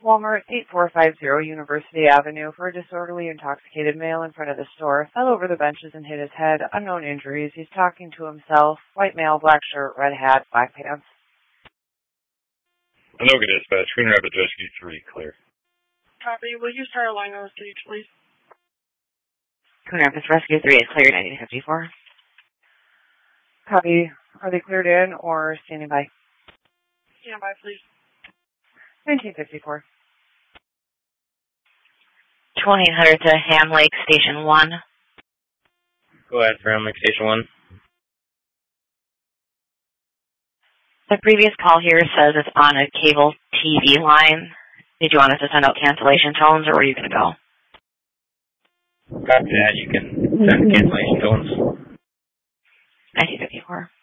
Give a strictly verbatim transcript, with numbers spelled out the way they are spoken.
Walmart, eight four five zero University Avenue, for a disorderly intoxicated male in front of the store, fell over the benches and hit his head. Unknown injuries. He's talking to himself. White male, black shirt, red hat, black pants. Anoka dispatch, Green Rapids Rescue three, clear. Copy. Will you start a line on the stage, please? Green Rapids Rescue three is cleared, nineteen fifty-four. Copy. Are they cleared in or standing by? Stand by, please. nineteen fifty-four. twenty-eight hundred to Ham Lake Station one. Go ahead for Ham Lake Station one. The previous call here says it's on a cable T V line. Did you want us to send out cancellation tones, or were you going to go? Copy that. You can send cancellation tones. nineteen fifty-four.